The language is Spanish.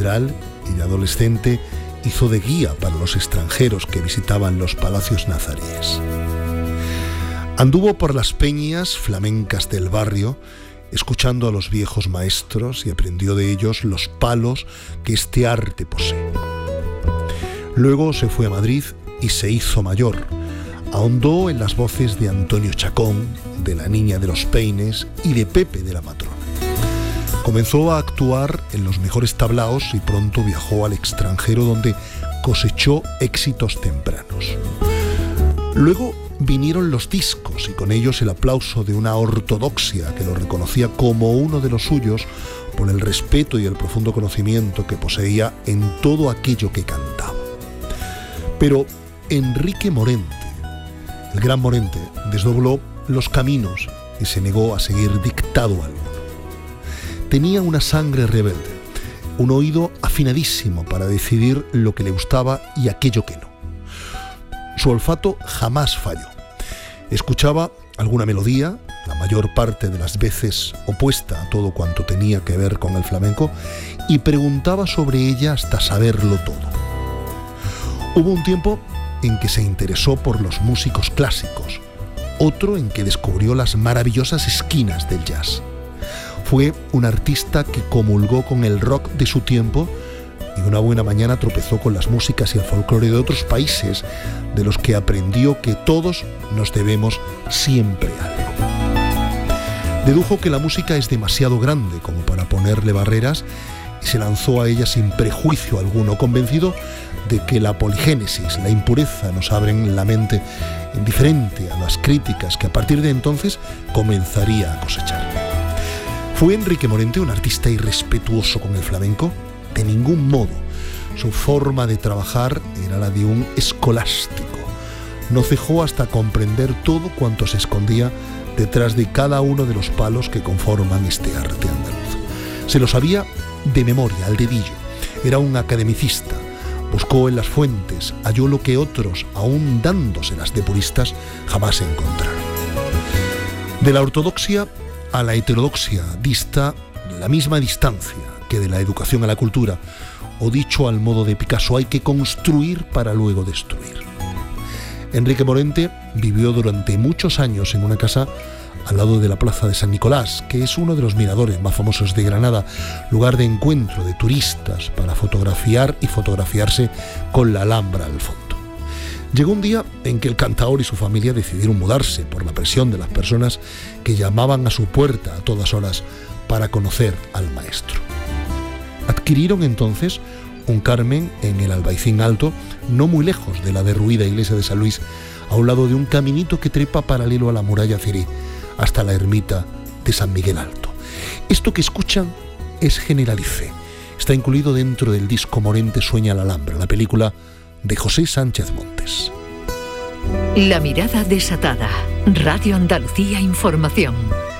catedral y de adolescente hizo de guía para los extranjeros que visitaban los palacios nazaríes. Anduvo por las peñas flamencas del barrio, escuchando a los viejos maestros, y aprendió de ellos los palos que este arte posee. Luego se fue a Madrid y se hizo mayor. Ahondó en las voces de Antonio Chacón, de la Niña de los Peines y de Pepe de la Matrona. Comenzó a actuar en los mejores tablaos y pronto viajó al extranjero, donde cosechó éxitos tempranos. Luego vinieron los discos y con ellos el aplauso de una ortodoxia que lo reconocía como uno de los suyos por el respeto y el profundo conocimiento que poseía en todo aquello que cantaba. Pero Enrique Morente, el gran Morente, desdobló los caminos y se negó a seguir dictado alguno. Tenía una sangre rebelde, un oído afinadísimo para decidir lo que le gustaba y aquello que no. Su olfato jamás falló. Escuchaba alguna melodía, la mayor parte de las veces opuesta a todo cuanto tenía que ver con el flamenco, y preguntaba sobre ella hasta saberlo todo. Hubo un tiempo en que se interesó por los músicos clásicos, otro en que descubrió las maravillosas esquinas del jazz. Fue un artista que comulgó con el rock de su tiempo y una buena mañana tropezó con las músicas y el folclore de otros países, de los que aprendió que todos nos debemos siempre algo. Dedujo que la música es demasiado grande como para ponerle barreras y se lanzó a ella sin prejuicio alguno, convencido de que la poligénesis, la impureza, nos abren la mente, indiferente a las críticas que a partir de entonces comenzaría a cosechar. ¿Fue Enrique Morente un artista irrespetuoso con el flamenco? De ningún modo. Su forma de trabajar era la de un escolástico. No cejó hasta comprender todo cuanto se escondía detrás de cada uno de los palos que conforman este arte andaluz. Se lo sabía de memoria, al dedillo. Era un academicista. Buscó en las fuentes, halló lo que otros, aún dándoselas de puristas, jamás encontraron. De la ortodoxia a la heterodoxia dista la misma distancia que de la educación a la cultura, o dicho al modo de Picasso, hay que construir para luego destruir. Enrique Morente vivió durante muchos años en una casa al lado de la plaza de San Nicolás, que es uno de los miradores más famosos de Granada, lugar de encuentro de turistas para fotografiar y fotografiarse con la Alhambra al fondo. Llegó un día en que el cantaor y su familia decidieron mudarse por la presión de las personas que llamaban a su puerta a todas horas para conocer al maestro. Adquirieron entonces un Carmen en el Albaicín Alto, no muy lejos de la derruida iglesia de San Luis, a un lado de un caminito que trepa paralelo a la muralla Cirí, hasta la ermita de San Miguel Alto. Esto que escuchan es Generalife. Está incluido dentro del disco Morente sueña la Alhambra, la película de José Sánchez Montes. La mirada desatada. Radio Andalucía Información.